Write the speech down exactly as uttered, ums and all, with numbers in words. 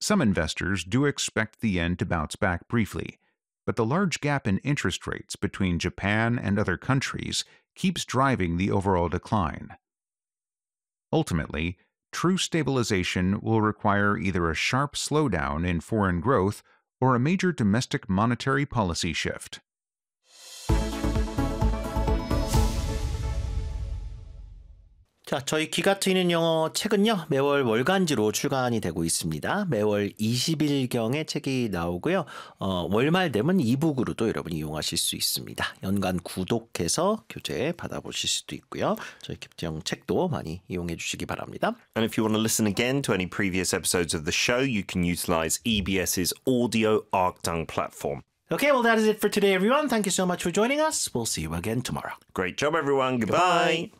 Some investors do expect the yen to bounce back briefly, but the large gap in interest rates between Japan and other countries keeps driving the overall decline. Ultimately, true stabilization will require either a sharp slowdown in foreign growth or a major domestic monetary policy shift. 자, 저희 기가 트이는 영어 책은요, 매월 월간지로 출간이 되고 있습니다. 매월 이십 일경에 책이 나오고요. 어, 월말 되면 이북으로도 여러분이 이용하실 수 있습니다. 연간 구독해서 교재 받아보실 수도 있고요. 저희 기프트형 책도 많이 이용해 주시기 바랍니다. And if you want to listen again to any previous episodes of the show, you can utilize EBS's audio Arkdung platform. Okay, well that is it for today, everyone. Thank you so much for joining us. We'll see you again tomorrow. Great job, everyone. Goodbye. Goodbye.